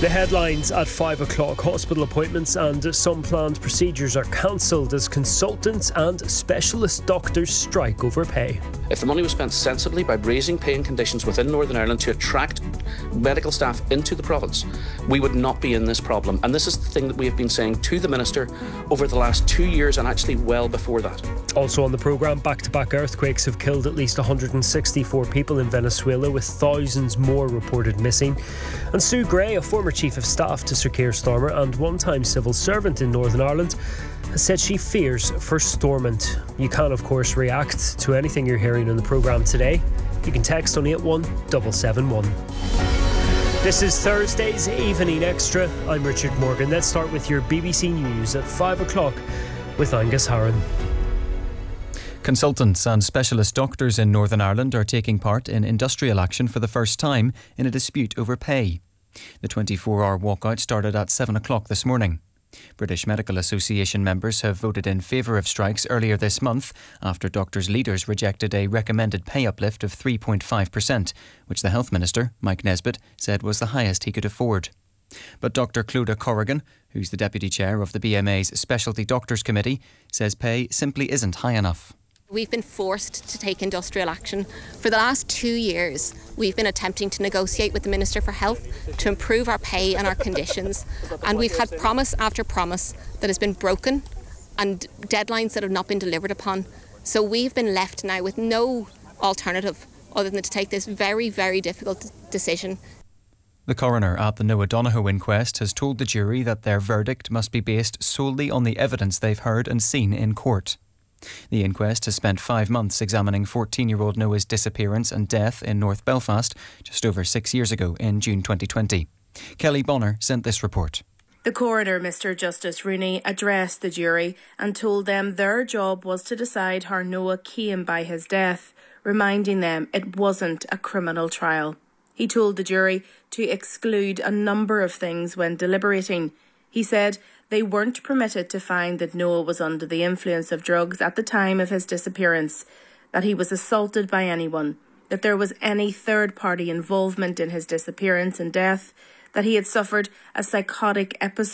The headlines at 5 o'clock. Hospital appointments and some planned procedures are cancelled as consultants and specialist doctors strike over pay. If the money was spent sensibly by raising pay and conditions within Northern Ireland to attract medical staff into the province, we would not be in this problem. And this is the thing that we have been saying to the Minister over the last 2 years and actually well before that. Also on the programme, back-to-back earthquakes have killed at least 164 people in Venezuela, with thousands more reported missing. And Sue Gray, a former Chief of Staff to Sir Keir Starmer and one-time civil servant in Northern Ireland, has said she fears for Stormont. You can, of course, react to anything you're hearing on the programme today. You can text on 81771. This is Thursday's Evening Extra. I'm Richard Morgan. Let's start with your BBC News at 5 o'clock with Angus Harron. Consultants and specialist doctors in Northern Ireland are taking part in industrial action for the first time in a dispute over pay. The 24-hour walkout started at 7 o'clock this morning. British Medical Association members have voted in favour of strikes earlier this month after doctors' leaders rejected a recommended pay uplift of 3.5%, which the Health Minister, Mike Nesbitt, said was the highest he could afford. But Dr Clodagh Corrigan, who's the Deputy Chair of the BMA's Specialty Doctors Committee, says pay simply isn't high enough. We've been forced to take industrial action. For the last 2 years, we've been attempting to negotiate with the Minister for Health to improve our pay and our conditions. And we've had promise after promise that has been broken and deadlines that have not been delivered upon. So we've been left now with no alternative other than to take this very, very difficult decision. The coroner at the Noah Donohoe inquest has told the jury that their verdict must be based solely on the evidence they've heard and seen in court. The inquest has spent 5 months examining 14-year-old Noah's disappearance and death in North Belfast just over 6 years ago in June 2020. Kelly Bonner sent this report. The coroner, Mr Justice Rooney, addressed the jury and told them their job was to decide how Noah came by his death, reminding them it wasn't a criminal trial. He told the jury to exclude a number of things when deliberating. He said they weren't permitted to find that Noah was under the influence of drugs at the time of his disappearance, that he was assaulted by anyone, that there was any third-party involvement in his disappearance and death, that he had suffered a psychotic episode